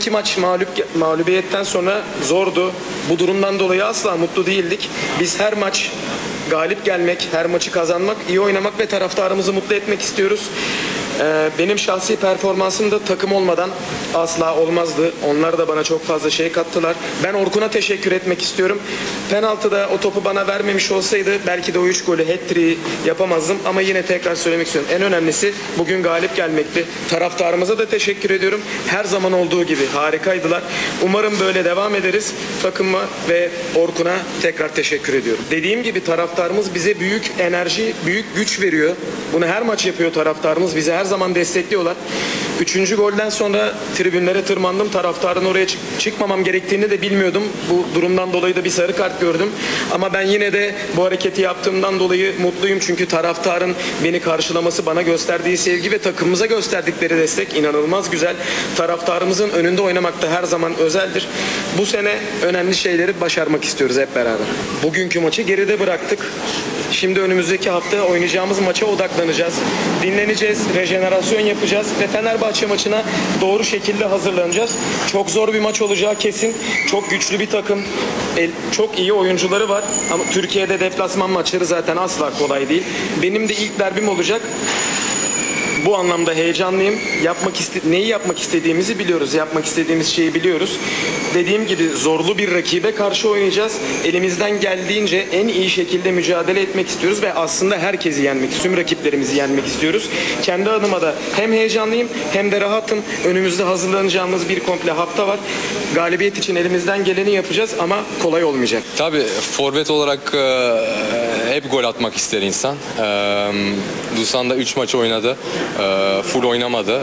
iki maç mağlubiyetten sonra zordu. Bu durumdan dolayı asla mutlu değildik. Biz her maç galip gelmek, her maçı kazanmak, iyi oynamak ve taraftarımızı mutlu etmek istiyoruz. Benim şahsi performansım da takım olmadan asla olmazdı. Onlar da bana çok fazla şey kattılar. Ben Orkun'a teşekkür etmek istiyorum. Penaltıda o topu bana vermemiş olsaydı belki de o 3 golü hat-trick'i yapamazdım. Ama yine tekrar söylemek istiyorum. En önemlisi bugün galip gelmekti. Taraftarımıza da teşekkür ediyorum. Her zaman olduğu gibi harikaydılar. Umarım böyle devam ederiz. Takıma ve Orkun'a tekrar teşekkür ediyorum. Dediğim gibi taraftarımız bize büyük enerji, büyük güç veriyor. Bunu her maç yapıyor taraftarımız. Bize her zaman destekliyorlar. 3. golden sonra tribünlere tırmandım. Taraftarın oraya çıkmamam gerektiğini de bilmiyordum. Bu durumdan dolayı da bir sarı kart gördüm. Ama ben yine de bu hareketi yaptığımdan dolayı mutluyum. Çünkü taraftarın beni karşılaması, bana gösterdiği sevgi ve takımımıza gösterdikleri destek inanılmaz güzel. Taraftarımızın önünde oynamak da her zaman özeldir. Bu sene önemli şeyleri başarmak istiyoruz hep beraber. Bugünkü maçı geride bıraktık. Şimdi önümüzdeki hafta oynayacağımız maça odaklanacağız. Dinleneceğiz, rejenerasyon yapacağız ve Fenerbahçe maçına doğru şekilde hazırlanacağız. Çok zor bir maç olacağı kesin. Çok güçlü bir takım. Çok iyi oyuncuları var. Ama Türkiye'de deplasman maçları zaten asla kolay değil. Benim de ilk derbim olacak. Bu anlamda heyecanlıyım. Neyi yapmak istediğimizi biliyoruz. Yapmak istediğimiz şeyi biliyoruz. Dediğim gibi zorlu bir rakibe karşı oynayacağız. Elimizden geldiğince en iyi şekilde mücadele etmek istiyoruz ve aslında herkesi yenmek, tüm rakiplerimizi yenmek istiyoruz. Kendi adıma da hem heyecanlıyım hem de rahatım. Önümüzde hazırlanacağımız bir komple hafta var. Galibiyet için elimizden geleni yapacağız ama kolay olmayacak. Tabii forvet olarak hep gol atmak ister insan. Dusan da 3 maç oynadı. Full oynamadı.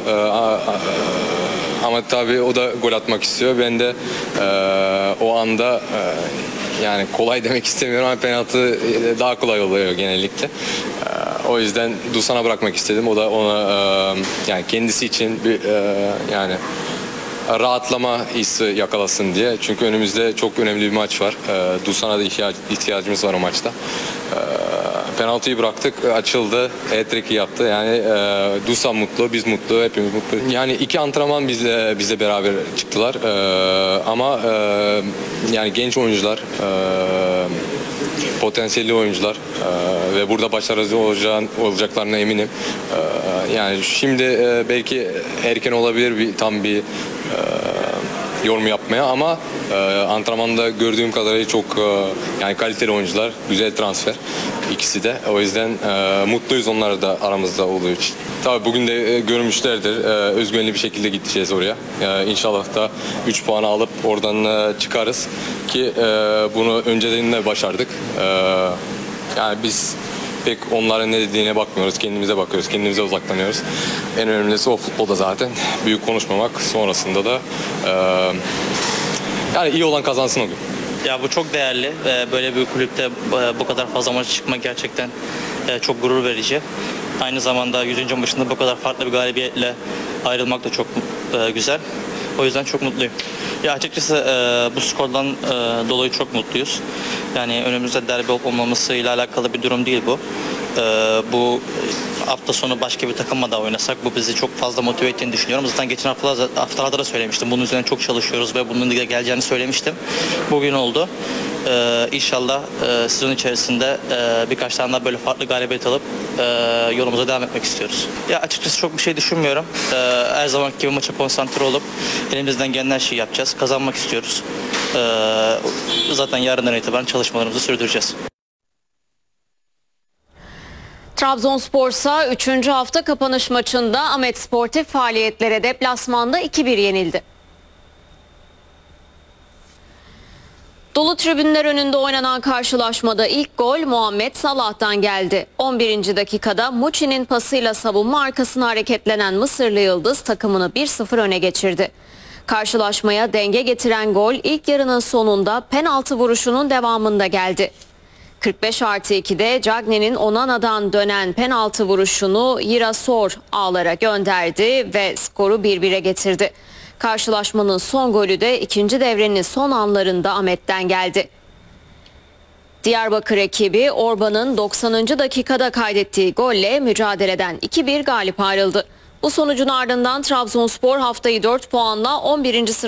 Ama tabii o da gol atmak istiyor. Ben de o anda yani kolay demek istemiyorum ama penaltı daha kolay oluyor genellikle. O yüzden Dusan'a bırakmak istedim. O da ona yani kendisi için bir yani rahatlama hissi yakalasın diye. Çünkü önümüzde çok önemli bir maç var. Dusan'a da ihtiyacımız var o maçta. Penaltıyı bıraktık, açıldı, hat-trick'i yaptı. Yani Dusan mutlu, biz mutlu, hepimiz mutlu. Yani 2 antrenman bizle beraber çıktılar. Ama yani genç oyuncular, potansiyelli oyuncular ve burada başarılı olacaklarına eminim. Yani şimdi belki erken olabilir tam bir yorum yapmaya ama antrenmanda gördüğüm kadarıyla çok yani kaliteli oyuncular, güzel transfer ikisi de. O yüzden mutluyuz onlar da aramızda olduğu için. Tabii bugün de görmüşlerdir. Özgüvenli bir şekilde gideceğiz oraya. İnşallah da 3 puanı alıp oradan çıkarız ki bunu önceden de başardık. Yani biz pek onların ne dediğine bakmıyoruz. Kendimize bakıyoruz. Kendimize odaklanıyoruz. En önemlisi o futbolda zaten. Büyük konuşmamak. Sonrasında da yani iyi olan kazansın o gün. Ya bu çok değerli ve böyle bir kulüpte bu kadar fazla maça çıkmak gerçekten çok gurur verici. Aynı zamanda 100. maçında bu kadar farklı bir galibiyetle ayrılmak da çok güzel. O yüzden çok mutluyum. Ya açıkçası bu skordan dolayı çok mutluyuz. Yani önümüzde derbi olup olmamasıyla alakalı bir durum değil bu. Bu hafta sonu başka bir takımla da oynasak bu bizi çok fazla motive ettiğini düşünüyorum. Zaten geçen haftalarda da söylemiştim. Bunun üzerine çok çalışıyoruz ve bunun da geleceğini söylemiştim. Bugün oldu. İnşallah sezon içerisinde birkaç tane daha böyle farklı galibiyet alıp yolumuza devam etmek istiyoruz. Ya açıkçası çok bir şey düşünmüyorum. Her zamanki gibi maça konsantre olup elimizden gelen her şeyi yapacağız. Kazanmak istiyoruz. Zaten yarından itibaren çalışmalarımızı sürdüreceğiz. Trabzonspor'sa 3. hafta kapanış maçında Ahmet Sportif faaliyetlere deplasmanda 2-1 yenildi. Dolu tribünler önünde oynanan karşılaşmada ilk gol Muhammed Salah'tan geldi. 11. dakikada Muçi'nin pasıyla savunma arkasına hareketlenen Mısırlı Yıldız takımını 1-0 öne geçirdi. Karşılaşmaya denge getiren gol ilk yarının sonunda penaltı vuruşunun devamında geldi. 45+2'de Cagney'nin Onana'dan dönen penaltı vuruşunu Girasor ağlara gönderdi ve skoru 1-1'e getirdi. Karşılaşmanın son golü de ikinci devrenin son anlarında Ahmet'ten geldi. Diyarbakır ekibi Orban'ın 90. dakikada kaydettiği golle mücadeleden 2-1 galip ayrıldı. Bu sonucun ardından Trabzonspor haftayı 4 puanla 11. sırada